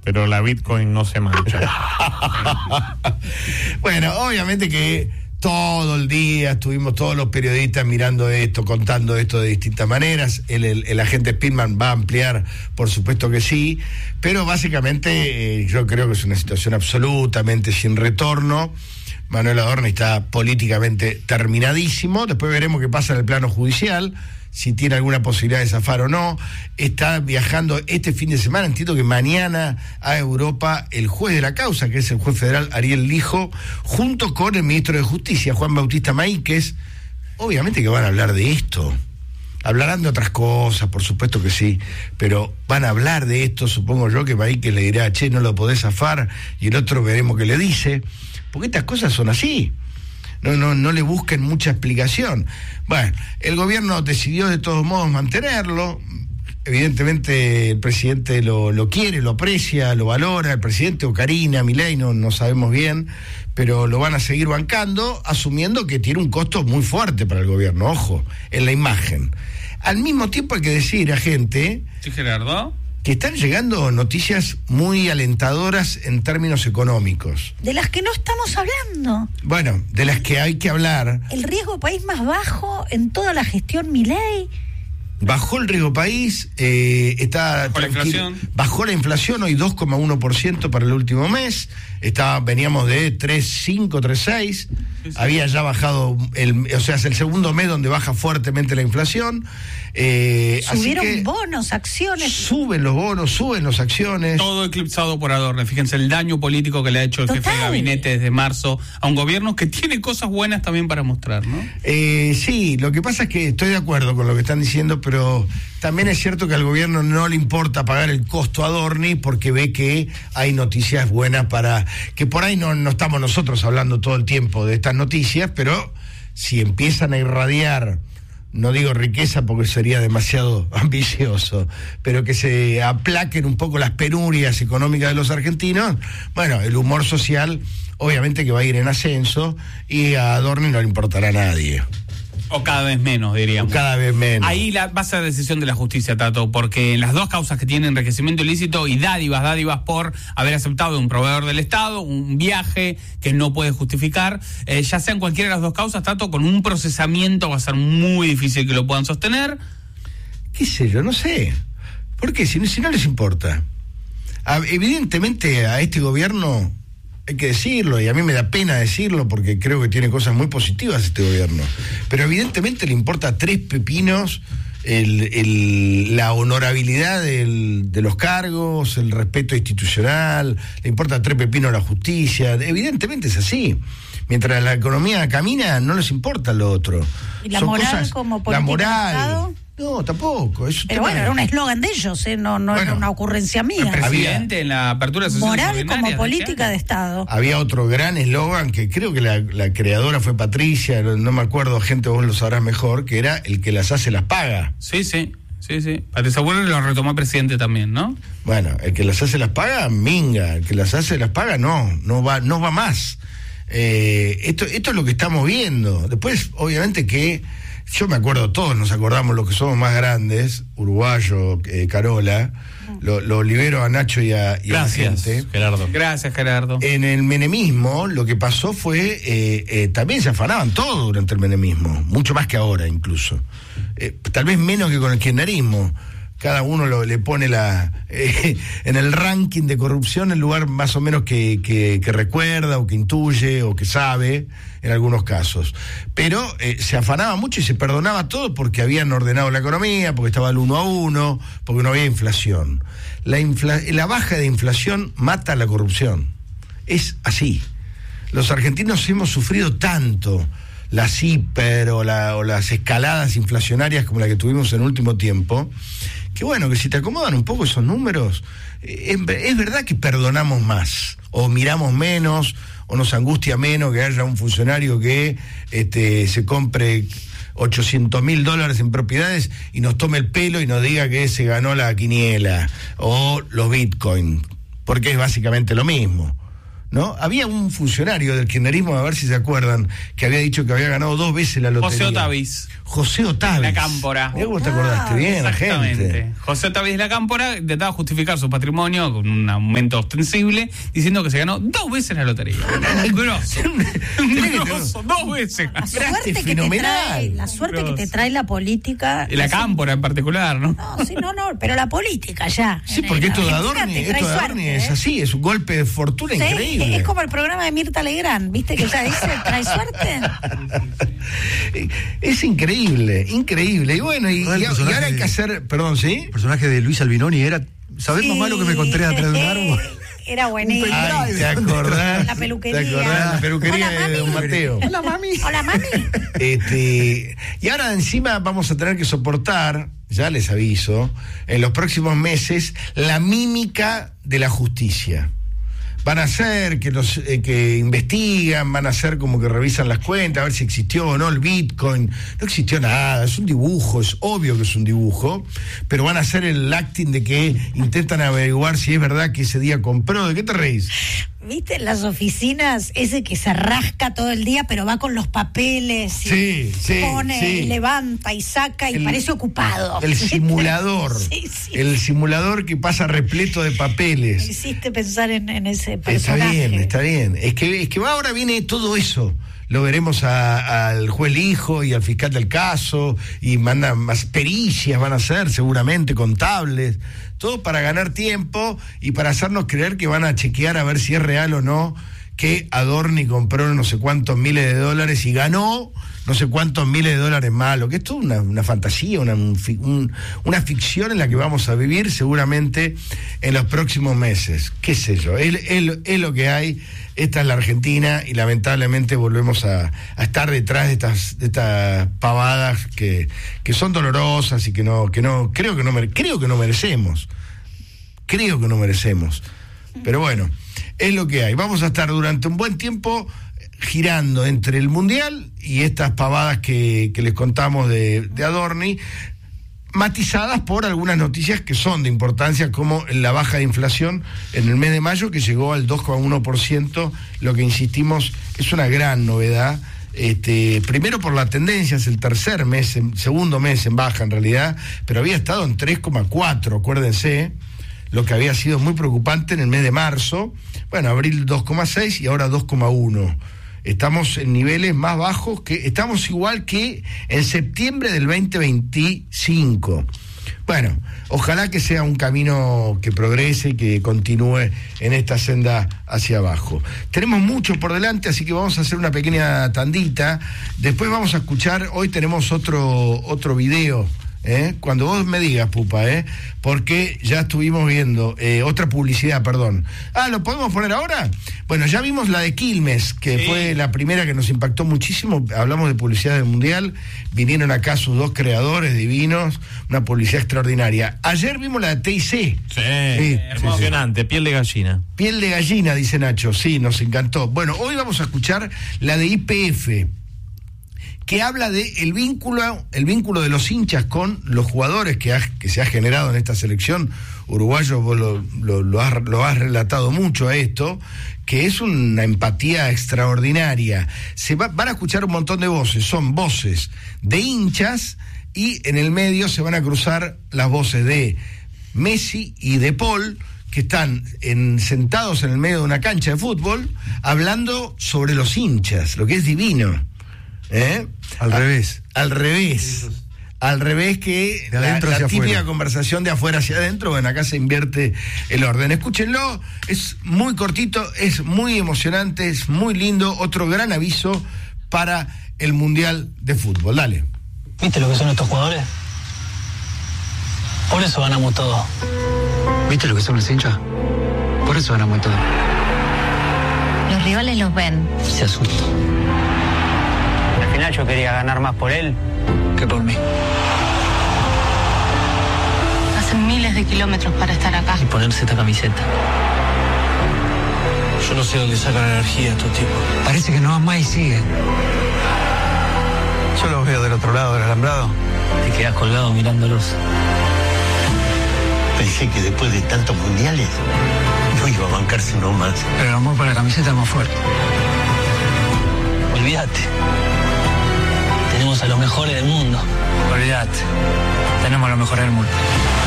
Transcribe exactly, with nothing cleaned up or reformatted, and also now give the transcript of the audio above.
pero la Bitcoin no se mancha. Bueno, obviamente que todo el día estuvimos todos los periodistas mirando esto, contando esto de distintas maneras. El, el, el agente Spillman va a ampliar, por supuesto que sí, pero básicamente eh, yo creo que es una situación absolutamente sin retorno. Manuel Adorni está políticamente terminadísimo. Después veremos qué pasa en el plano judicial, si tiene alguna posibilidad de zafar o no. Está viajando este fin de semana, entiendo que mañana, a Europa, el juez de la causa, que es el juez federal Ariel Lijo, junto con el ministro de Justicia, Juan Bautista Maíquez. Obviamente que van a hablar de esto. Hablarán de otras cosas, por supuesto que sí, pero van a hablar de esto, supongo yo, que Maíquez le dirá, che, no lo podés zafar, y el otro veremos qué le dice, porque estas cosas son así. No, no, no le busquen mucha explicación. Bueno, el gobierno decidió de todos modos mantenerlo. Evidentemente el presidente lo, lo quiere, lo aprecia, lo valora. El presidente o Karina, Milei, no, no sabemos bien, pero lo van a seguir bancando, asumiendo que tiene un costo muy fuerte para el gobierno, ojo, en la imagen. Al mismo tiempo hay que decir a gente... Sí, Gerardo. Que están llegando noticias muy alentadoras en términos económicos. De las que no estamos hablando. Bueno, de las que hay que hablar. El riesgo país más bajo en toda la gestión Milei. Bajó el riesgo país, eh, está bajó la inflación. Bajó la inflación, hoy dos coma uno por ciento para el último mes. Está, veníamos de tres coma cinco, tres coma seis. Sí, sí. Había ya bajado, el, o sea, es el segundo mes donde baja fuertemente la inflación. Eh, Subieron así que bonos, acciones. Suben los bonos, suben las acciones. Todo eclipsado por Adorni. Fíjense el daño político que le ha hecho el Total. jefe de gabinete desde marzo a un gobierno que tiene cosas buenas también para mostrar, ¿no? Eh, sí, lo que pasa es que estoy de acuerdo con lo que están diciendo, pero también es cierto que al gobierno no le importa pagar el costo a Adorni porque ve que hay noticias buenas para... que por ahí no, no estamos nosotros hablando todo el tiempo de estas noticias, pero si empiezan a irradiar, no digo riqueza porque sería demasiado ambicioso, pero que se aplaquen un poco las penurias económicas de los argentinos, bueno, el humor social obviamente que va a ir en ascenso y a Adorni no le importará a nadie. O cada vez menos, diríamos. O cada vez menos. Ahí la, va a ser decisión de la justicia, Tato, porque en las dos causas que tienen enriquecimiento ilícito y dádivas, dádivas por haber aceptado de un proveedor del Estado, un viaje que no puede justificar, eh, ya sea en cualquiera de las dos causas, Tato, con un procesamiento va a ser muy difícil que lo puedan sostener. ¿Qué sé yo? No sé. ¿Por qué? Si, si no les importa. A, evidentemente a este gobierno... hay que decirlo, y a mí me da pena decirlo porque creo que tiene cosas muy positivas este gobierno, pero evidentemente le importa tres pepinos el, el, la honorabilidad del, de los cargos, el respeto institucional, le importa tres pepinos la justicia, evidentemente es así. Mientras la economía camina, no les importa lo otro. ¿Y la Son moral cosas, como política la moral, de Estado? No, tampoco. Es Pero bueno, era un eslogan de ellos, ¿eh? no, no bueno, era una ocurrencia mía. El presidente había, en la apertura de sesiones moral como política de Estado. Había otro gran eslogan que creo que la, la creadora fue Patricia, no me acuerdo, gente, vos lo sabrás mejor, que era el que las hace las paga. Sí, sí, sí, sí. Patricia Bullrich lo retomó el presidente también, ¿no? Bueno, el que las hace las paga, minga. El que las hace las paga, no, no va, no va más. Eh, esto, esto es lo que estamos viendo. Después, obviamente que yo me acuerdo, todos nos acordamos los que somos más grandes, uruguayo, eh, Carola, lo, lo libero a Nacho y a, y Gracias, a la gente. Gerardo. Gracias, Gerardo. En el menemismo lo que pasó fue, eh, eh, también se afanaban todos durante el menemismo, mucho más que ahora incluso. Eh, tal vez menos que con el kirchnerismo. Cada uno lo, le pone la eh, en el ranking de corrupción el lugar más o menos que, que, que recuerda o que intuye o que sabe en algunos casos. Pero eh, se afanaba mucho y se perdonaba todo porque habían ordenado la economía, porque estaba el uno a uno, porque no había inflación. La, infla, la baja de inflación mata la corrupción. Es así. Los argentinos hemos sufrido tanto las hiper o, la, o las escaladas inflacionarias como la que tuvimos en el último tiempo, que bueno, que si te acomodan un poco esos números, eh, es, es verdad que perdonamos más, o miramos menos, o nos angustia menos que haya un funcionario que este, se compre ochocientos mil dólares en propiedades y nos tome el pelo y nos diga que se ganó la quiniela, o los bitcoin, porque es básicamente lo mismo. ¿no? Había un funcionario del kirchnerismo, a ver si se acuerdan, que había dicho que había ganado dos veces la lotería. José Otavis. José Otavis. La Cámpora. Mirá cómo te acordaste bien, Exactamente. gente. José Otavis de la Cámpora intentaba justificar su patrimonio con un aumento ostensible, diciendo que se ganó dos veces la lotería. Un grosso. Un grosso, dos veces. La suerte, que te fenomenal. trae, la suerte que te trae la política. Y la es- Cámpora en particular, ¿no? No, sí, no, no, pero la política ya. Sí, En- porque en esto de Argentina Adorni, te trae esto de suerte, Adorni es ¿eh? así, es un golpe de fortuna Sí, increíble. es como el programa de Mirta Legrand, ¿viste? Que ella dice, trae suerte. Es increíble, increíble. Y bueno, y, No, el y- y personaje ahora hay que de- hacer, perdón, ¿sí? El personaje de Luis Albinoni era, ¿sabés Sí. mamá lo que me encontré atrás de un árbol? Era buenísimo. Ay, ¿te acordás? La peluquería. ¿Te acordás? La peluquería Hola, de Don mami. Mateo. Hola, mami. Hola, mami. Este, y ahora encima vamos a tener que soportar, ya les aviso, en los próximos meses, la mímica de la justicia. Van a ser que los eh, que investigan, van a ser como que revisan las cuentas, a ver si existió o no el Bitcoin. No existió nada, es un dibujo, es obvio que es un dibujo, pero van a hacer el acting de que intentan averiguar si es verdad que ese día compró. ¿De qué te reís? ¿Viste en las oficinas ese que se rasca todo el día, pero va con los papeles y Sí, sí, pone sí. y levanta y saca y El- parece ocupado? El simulador. Sí, sí. El simulador que pasa repleto de Me papeles. hiciste pensar en, en ese Está personaje. bien, está bien. Es que, es que ahora viene todo eso. Lo veremos a- al juez Lijo y al fiscal del caso, y mandan más pericias, van a ser seguramente contables, todo para ganar tiempo y para hacernos creer que van a chequear a ver si es real o no que Adorni compró no sé cuántos miles de dólares y ganó no sé cuántos miles de dólares más, lo que es toda una, una fantasía, una, un fi- un- una ficción en la que vamos a vivir seguramente en los próximos meses. ¿Qué sé yo? Es, es- es lo que hay. Esta es la Argentina y lamentablemente volvemos a, a estar detrás de estas, de estas pavadas que, que son dolorosas y que no, que no, creo que no mere- creo que no merecemos. Creo que no merecemos. Pero bueno, es lo que hay. Vamos a estar durante un buen tiempo girando entre el Mundial y estas pavadas que, que les contamos de, de Adorni, matizadas por algunas noticias que son de importancia, como la baja de inflación en el mes de mayo, que llegó al dos coma uno por ciento, lo que insistimos es una gran novedad. Este, primero por la tendencia, es el tercer mes, en- segundo mes en baja en realidad, pero había estado en tres coma cuatro, acuérdense, lo que había sido muy preocupante en el mes de marzo. Bueno, abril dos coma seis y ahora dos coma uno. Estamos en niveles más bajos, que estamos igual que en septiembre del veinte veinticinco. Bueno, ojalá que sea un camino que progrese y que continúe en esta senda hacia abajo. Tenemos mucho por delante, así que vamos a hacer una pequeña tandita. Después vamos a escuchar, hoy tenemos otro, otro video. ¿Eh? Cuando vos me digas, Pupa, ¿eh? Porque ya estuvimos viendo eh, otra publicidad, perdón. Ah, ¿lo podemos poner ahora? Bueno, ya vimos la de Quilmes, que Sí. fue la primera que nos impactó muchísimo. Hablamos de publicidad del Mundial, vinieron acá sus dos creadores divinos, una publicidad extraordinaria. Ayer vimos la de T I C. Sí, Sí, emocionante, piel de gallina. Piel de gallina, dice Nacho, sí, nos encantó. Bueno, hoy vamos a escuchar la de I P F, que habla de el vínculo, el vínculo de los hinchas con los jugadores que, ha- que se ha generado en esta selección uruguayo. Vos lo, lo, lo has, lo has relatado mucho a esto, que es una empatía extraordinaria. Se va- van a escuchar un montón de voces, son voces de hinchas, y en el medio se van a cruzar las voces de Messi y de Paul, que están en, sentados en el medio de una cancha de fútbol, hablando sobre los hinchas, lo que es divino. ¿Eh? Al A- revés. Al revés. Al revés que De la, adentro la hacia típica afuera. conversación de afuera hacia adentro. Bueno, acá se invierte el orden. Escúchenlo, es muy cortito, es muy emocionante, es muy lindo. Otro gran aviso para el Mundial de Fútbol. Dale. ¿Viste lo que son estos jugadores? Por eso ganamos todo. ¿Viste lo que son los hinchas? Por eso ganamos todo. Los rivales los ven. Se asustan. Al final yo quería ganar más por él que por mí. Hacen miles de kilómetros para estar acá. Y ponerse esta camiseta. Yo no sé dónde sacan la energía estos tipos. Parece que no van más y siguen. Yo los veo del otro lado del alambrado. Te quedas colgado mirándolos. Pensé que después de tantos mundiales no iba a bancarse uno más. Pero el amor por la camiseta es más fuerte. Olvídate. Tenemos a los mejores del mundo. Olvídate. Tenemos a los mejores del mundo.